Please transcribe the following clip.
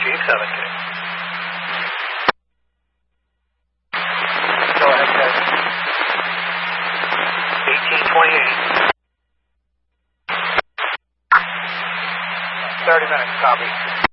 Chief, 7K. Go ahead, guys. 1828. 30 minutes, copy.